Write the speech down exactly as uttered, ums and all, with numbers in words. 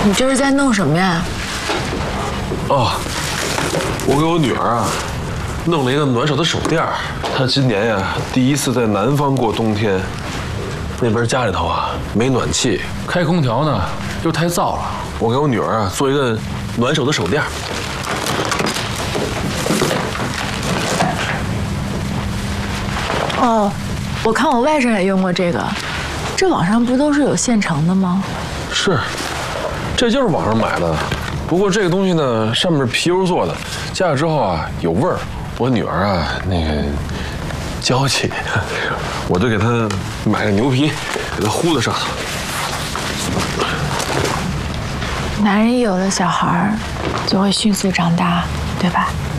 你这是在弄什么呀？ 哦，我给我女儿啊弄了一个暖手的手垫儿。她今年呀第一次在南方过冬天，那边家里头啊没暖气， 开空调呢又太燥了。 我给我女儿啊做一个暖手的手垫儿。 哦，我看我外甥也用过这个，这网上不都是有现成的吗？ 是，这就是网上买的。不过这个东西呢，上面是皮油做的，加热之后啊有味儿。我女儿啊那个娇气，我就给她买个牛皮，给她糊在上头。 男人一有了小孩，就会迅速长大，对吧？